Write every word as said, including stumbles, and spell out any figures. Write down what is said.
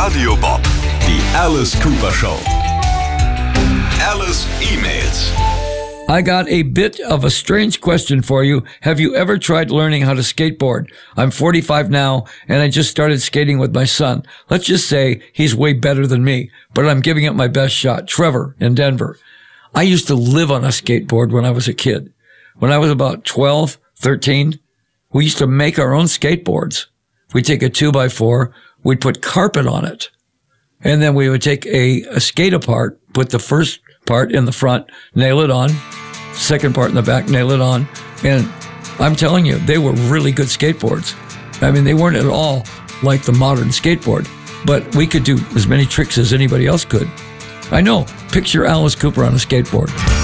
Radio Bob, die Alice Cooper Show. Alice E-Mails. I got a bit of a strange question for you. Have you ever tried learning how to skateboard? I'm forty-five now, and I just started skating with my son. Let's just say he's way better than me, but I'm giving it my best shot. Trevor in Denver. I used to live on a skateboard when I was a kid. When I was about twelve, thirteen, we used to make our own skateboards. We'd take a two by four, we'd put carpet on it, and then we would take a, a skate apart, put the first part in the front, nail it on, second part in the back, nail it on, and I'm telling you, they were really good skateboards. I mean, they weren't at all like the modern skateboard, but we could do as many tricks as anybody else could. I know. Picture Alice Cooper on a skateboard.